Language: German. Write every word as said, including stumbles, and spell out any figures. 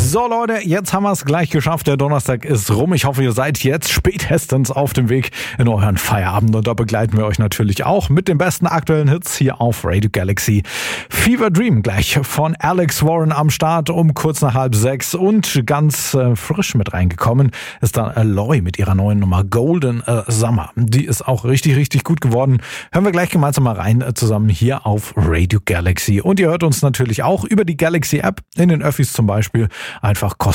So Leute, jetzt haben wir es gleich geschafft. Der Donnerstag ist rum. Ich hoffe, ihr seid jetzt spätestens auf dem Weg in euren Feierabend. Und da begleiten wir euch natürlich auch mit den besten aktuellen Hits hier auf Radio Galaxy. Fever Dream gleich von Alex Warren am Start um kurz nach halb sechs. Und ganz äh, frisch mit reingekommen ist dann Aloy mit ihrer neuen Nummer Golden äh, Summer. Die ist auch richtig, richtig gut geworden. Hören wir gleich gemeinsam mal rein äh, zusammen hier auf Radio Galaxy. Und ihr hört uns natürlich auch über die Galaxy App in den Öffis zum Beispiel. Einfach kostenlos